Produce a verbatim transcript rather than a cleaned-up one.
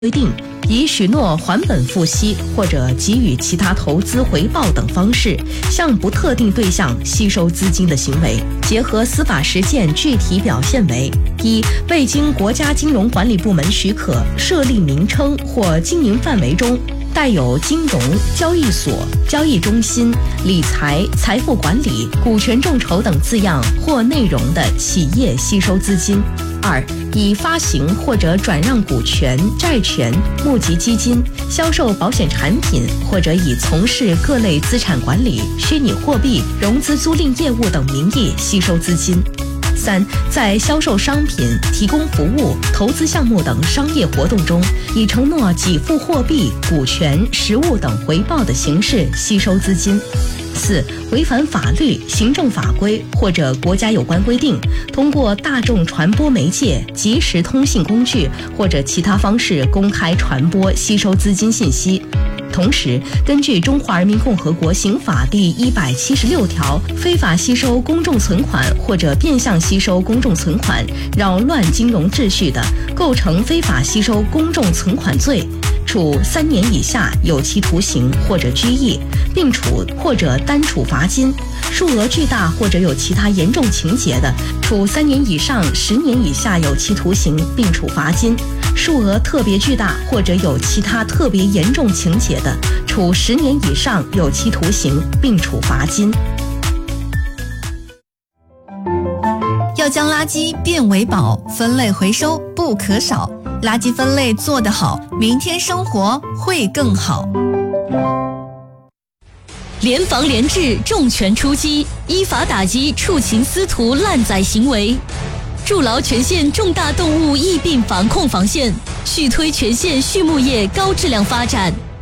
规定，以许诺还本付息或者给予其他投资回报等方式，向不特定对象吸收资金的行为，结合司法实践具体表现为：一、未经国家金融管理部门许可，设立名称或经营范围中带有金融、交易所、交易中心、理财、财富管理、股权众筹等字样或内容的企业吸收资金；二、以发行或者转让股权、债权、募集基金、销售保险产品，或者以从事各类资产管理、虚拟货币、融资租赁业务等名义吸收资金；三、在销售商品、提供服务、投资项目等商业活动中，以承诺给付货币、股权、实物等回报的形式吸收资金；四、违反法律、行政法规或者国家有关规定，通过大众传播媒介、即时通信工具或者其他方式公开传播、吸收资金信息。同时，根据《中华人民共和国刑法》第一百七十六条，非法吸收公众存款或者变相吸收公众存款，扰乱金融秩序的，构成非法吸收公众存款罪，处三年以下有期徒刑或者拘役，并处或者单处罚金；数额巨大或者有其他严重情节的，处三年以上十年以下有期徒刑，并处罚金；数额特别巨大或者有其他特别严重情节的，处十年以上有期徒刑，并处罚金。 要将垃圾变为宝，分类回收不可少。垃圾分类做得好，明天生活会更好。 联防联治，重拳出击，依法打击畜禽私屠滥宰行为，筑牢全县重大动物疫病防控防线，续推全县畜牧业高质量发展。